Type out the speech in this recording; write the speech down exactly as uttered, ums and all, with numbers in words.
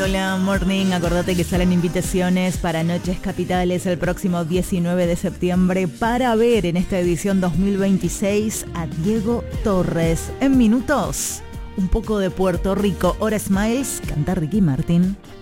Hola, morning. Acordate que salen invitaciones para Noches Capitales el próximo diecinueve de septiembre para ver en esta edición dos mil veintiséis a Diego Torres. En minutos, un poco de Puerto Rico. Hora Smiles, canta Ricky Martin.